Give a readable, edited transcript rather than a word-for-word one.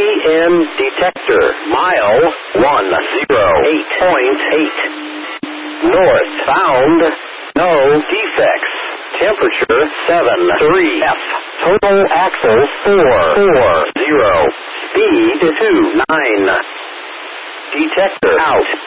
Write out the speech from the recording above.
EM detector. Mile 108.8. North. Found no defects. Temperature 73 F. Total axles 440. Speed 29. Detector out.